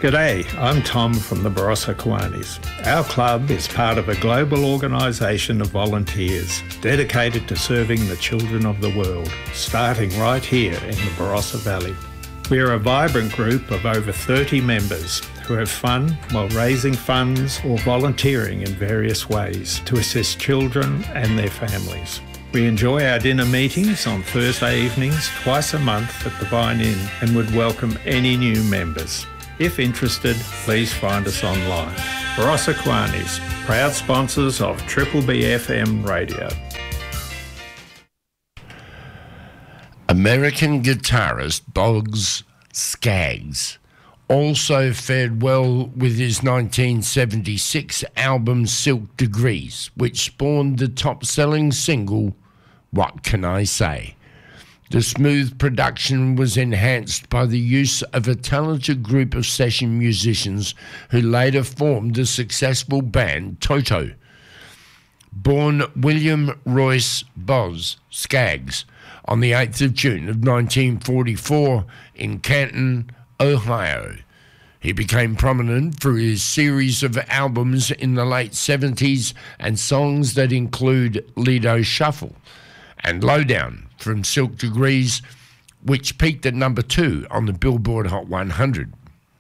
G'day, I'm Tom from the Barossa Kiwanis. Our club is part of a global organisation of volunteers dedicated to serving the children of the world, starting right here in the Barossa Valley. We are a vibrant group of over 30 members who have fun while raising funds or volunteering in various ways to assist children and their families. We enjoy our dinner meetings on Thursday evenings twice a month at the Vine Inn and would welcome any new members. If interested, please find us online. Barossa Kiwanis, proud sponsors of Triple B FM radio. American guitarist Boz Scaggs also fared well with his 1976 album Silk Degrees, which spawned the top-selling single, What Can I Say? The smooth production was enhanced by the use of a talented group of session musicians who later formed the successful band Toto. Born William Royce Boz Scaggs on the 8th of June of 1944 in Canton, Ohio. He became prominent through his series of albums in the late 70s and songs that include Lido Shuffle and Lowdown from Silk Degrees, which peaked at number 2 on the Billboard Hot 100.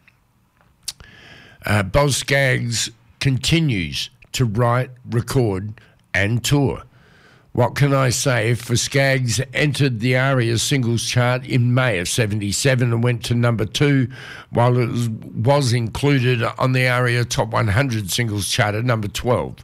Boz Scaggs continues to write, record and tour. What Can I Say for Scaggs entered the ARIA singles chart in May of 77 and went to number 2, while it was included on the ARIA Top 100 singles chart at number 12.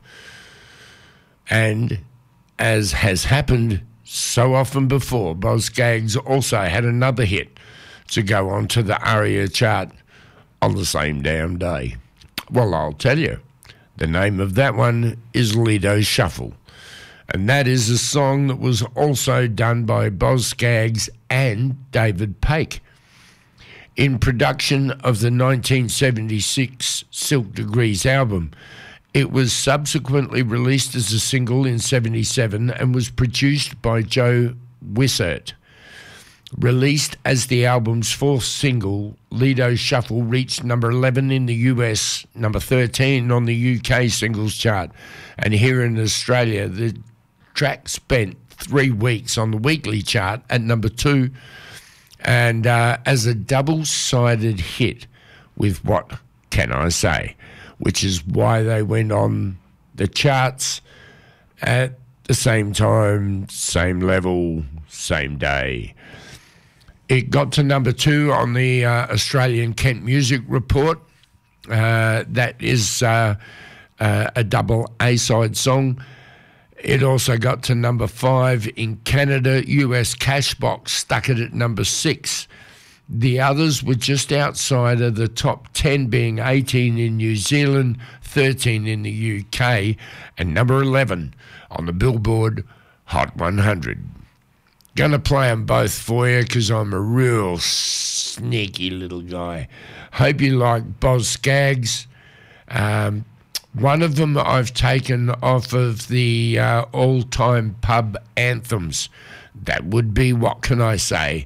And as has happened so often before, Boz Scaggs also had another hit to go on to the ARIA chart on the same damn day. Well, I'll tell you, the name of that one is Lido Shuffle. And that is a song that was also done by Boz Scaggs and David Paik. In production of the 1976 Silk Degrees album, it was subsequently released as a single in 77 and was produced by Joe Wishart. Released as the album's fourth single, Lido Shuffle reached number 11 in the US, number 13 on the UK singles chart, and here in Australia, the track spent 3 weeks on the weekly chart at number 2 and as a double-sided hit with What Can I Say, which is why they went on the charts at the same time, same level, same day. It got to number 2 on the Australian Kent Music Report. That is a double A-side song. It also got to number 5 in Canada. US Cashbox stuck it at number 6. The others were just outside of the top 10, being 18 in New Zealand, 13 in the UK, and number 11 on the Billboard Hot 100. Gonna play them both for you because I'm a real sneaky little guy. Hope you like Boz Scaggs. One of them I've taken off of the all-time pub anthems. That would be What Can I Say?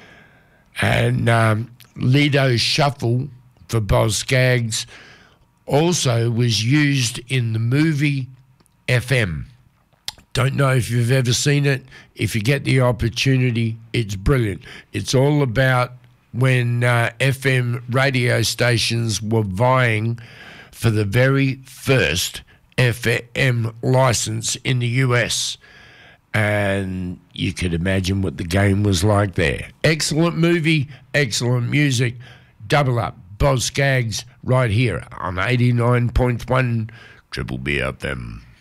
And Lido Shuffle for Boz Scaggs also was used in the movie FM. Don't know if you've ever seen it. If you get the opportunity, it's brilliant. It's all about when FM radio stations were vying for the very first FM license in the US. And you could imagine what the game was like there. Excellent movie, excellent music. Double up, Boz Scaggs, right here on 89.1 Triple B FM.